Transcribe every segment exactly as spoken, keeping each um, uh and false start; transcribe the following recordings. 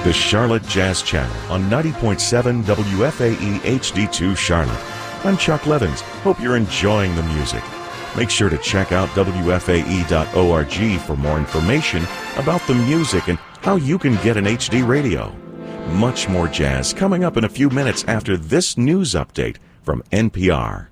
the Charlotte Jazz Channel on ninety point seven W F A E H D two Charlotte. I'm Chuck Levins. Hope you're enjoying the music. Make sure to check out W F A E dot org for more information about the music and how you can get an H D radio. Much more jazz coming up in a few minutes after this news update from N P R.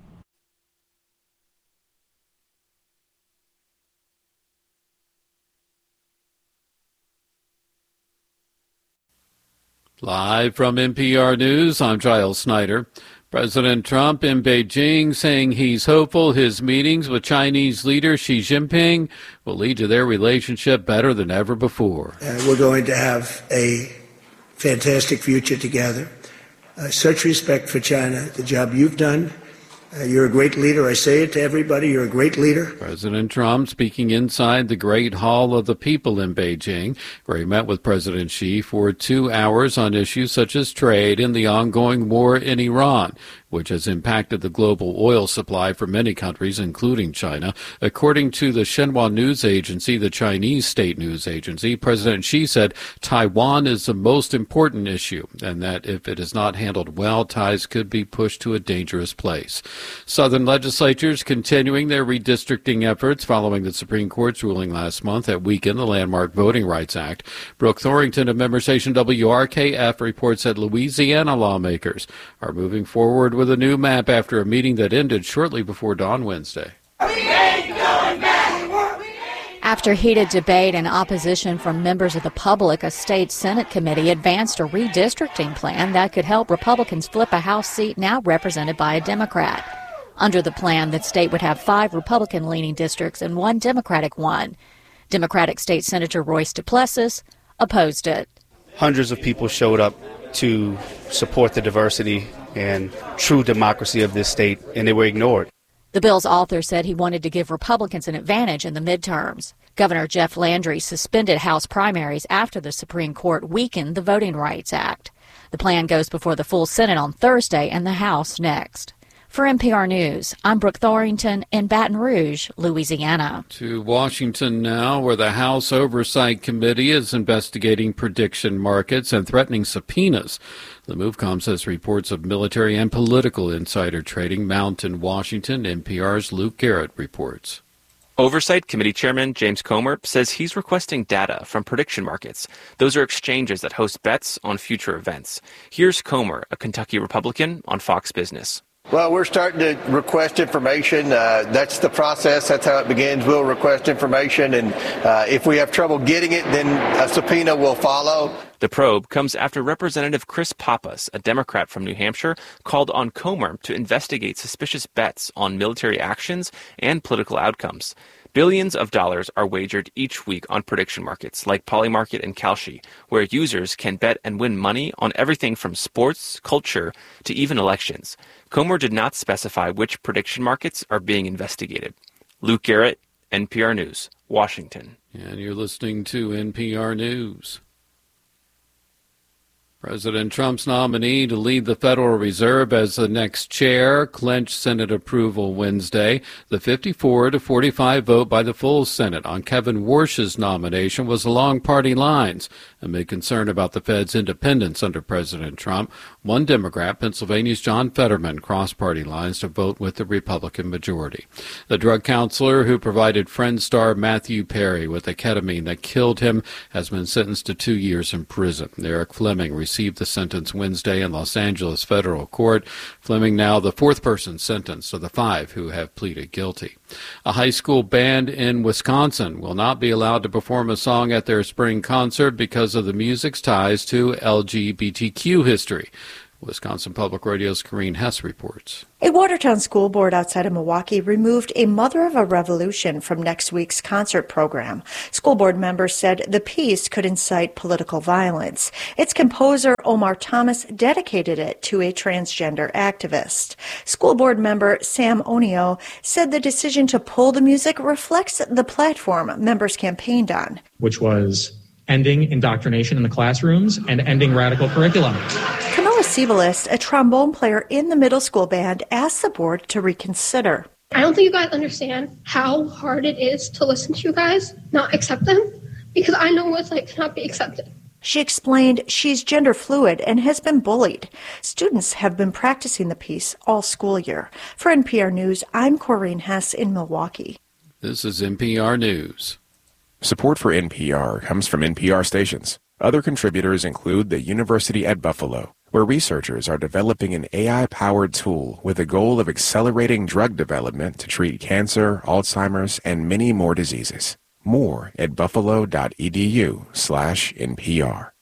Live from N P R News, I'm Giles Snyder. President Trump in Beijing saying he's hopeful his meetings with Chinese leader Xi Jinping will lead to their relationship better than ever before. Uh, we're going to have a fantastic future together. Uh, such respect for China, the job you've done. Uh, you're a great leader. I say it to everybody. You're a great leader. President Trump speaking inside the Great Hall of the People in Beijing, where he met with President Xi for two hours on issues such as trade and the ongoing war in Iran, which has impacted the global oil supply for many countries, including China. According to the Xinhua News Agency, the Chinese state news agency, President Xi said Taiwan is the most important issue, and that if it is not handled well, ties could be pushed to a dangerous place. Southern legislatures continuing their redistricting efforts following the Supreme Court's ruling last month that weakened the landmark Voting Rights Act. Brooke Thorrington of member station W R K F reports that Louisiana lawmakers are moving forward with a new map after a meeting that ended shortly before dawn Wednesday. We ain't going back. After heated debate and opposition from members of the public, a state Senate committee advanced a redistricting plan that could help Republicans flip a House seat now represented by a Democrat. Under the plan, the state would have five Republican-leaning districts and one Democratic one. Democratic State Senator Royce DePlessis opposed it. Hundreds of people showed up to support the diversity and true democracy of this state, and they were ignored. The bill's author said he wanted to give Republicans an advantage in the midterms. Governor Jeff Landry suspended House primaries after the Supreme Court weakened the Voting Rights Act. The plan goes before the full Senate on Thursday and the House next. For N P R News, I'm Brooke Thorrington in Baton Rouge, Louisiana. To Washington now, where the House Oversight Committee is investigating prediction markets and threatening subpoenas. The move comes as reports of military and political insider trading mount in Washington. N P R's Luke Garrett reports. Oversight Committee Chairman James Comer says he's requesting data from prediction markets. Those are exchanges that host bets on future events. Here's Comer, a Kentucky Republican, on Fox Business. Well, we're starting to request information. Uh, that's the process. That's how it begins. We'll request information, and uh, if we have trouble getting it, then a subpoena will follow. The probe comes after Representative Chris Pappas, a Democrat from New Hampshire, called on Comer to investigate suspicious bets on military actions and political outcomes. Billions of dollars are wagered each week on prediction markets like Polymarket and Kalshi, where users can bet and win money on everything from sports, culture, to even elections. Comer did not specify which prediction markets are being investigated. Luke Garrett, N P R News, Washington. And you're listening to N P R News. President Trump's nominee to lead the Federal Reserve as the next chair clinched Senate approval Wednesday. The fifty-four to forty-five vote by the full Senate on Kevin Warsh's nomination was along party lines amid concern about the Fed's independence under President Trump. One Democrat, Pennsylvania's John Fetterman, crossed party lines to vote with the Republican majority. The drug counselor who provided Friends star Matthew Perry with the ketamine that killed him has been sentenced to two years in prison. Eric Fleming received the sentence Wednesday in Los Angeles federal court. Fleming now the fourth person sentenced of the five who have pleaded guilty. A high school band in Wisconsin will not be allowed to perform a song at their spring concert because of the music's ties to L G B T Q history. Wisconsin Public Radio's Corrine Hess reports. A Watertown school board outside of Milwaukee removed a Mother of a Revolution from next week's concert program. School board members said the piece could incite political violence. Its composer, Omar Thomas, dedicated it to a transgender activist. School board member Sam Onio said the decision to pull the music reflects the platform members campaigned on, which was ending indoctrination in the classrooms and ending radical curriculum. Camilla Sievelist, a trombone player in the middle school band, asked the board to reconsider. I don't think you guys understand how hard it is to listen to you guys, not accept them, because I know what it's like to not be accepted. She explained she's gender fluid and has been bullied. Students have been practicing the piece all school year. For N P R News, I'm Corrine Hess in Milwaukee. This is N P R News. Support for N P R comes from N P R stations. Other contributors include the University at Buffalo, where researchers are developing an A I-powered tool with the goal of accelerating drug development to treat cancer, Alzheimer's, and many more diseases. More at buffalo.edu slash NPR.